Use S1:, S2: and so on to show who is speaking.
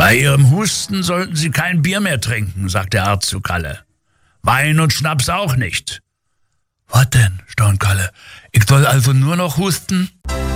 S1: Bei Ihrem Husten sollten Sie kein Bier mehr trinken, sagt der Arzt zu Kalle. Wein und Schnaps auch nicht. Was denn, staunt Kalle. Ich soll also nur noch husten?